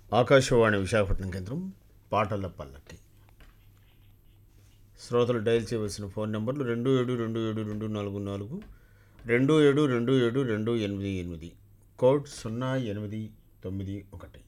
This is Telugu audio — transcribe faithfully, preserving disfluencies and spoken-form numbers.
ఆకాశవాణి విశాఖపట్నం కేంద్రం పాటల పల్లకి. శ్రోతలు డయల్ చేయవలసిన ఫోన్ నెంబర్లు రెండు ఏడు రెండు ఏడు రెండు నాలుగు నాలుగు రెండు ఏడు రెండు ఏడు రెండు ఎనిమిది ఎనిమిది, కోడ్ సున్నా ఎనిమిది తొమ్మిది ఒకటి.